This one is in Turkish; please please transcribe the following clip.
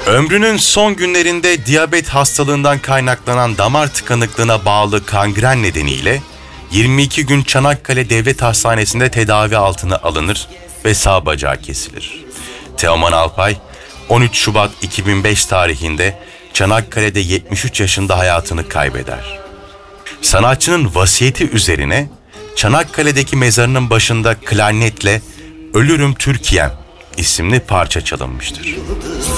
Ömrünün son günlerinde diyabet hastalığından kaynaklanan damar tıkanıklığına bağlı kangren nedeniyle 22 gün Çanakkale Devlet Hastanesi'nde tedavi altına alınır ve sağ bacağı kesilir. Teoman Alpay 13 Şubat 2005 tarihinde Çanakkale'de 73 yaşında hayatını kaybeder. Sanatçının vasiyeti üzerine Çanakkale'deki mezarının başında klarnetle "Ölürüm Türkiye'm" isimli parça çalınmıştır.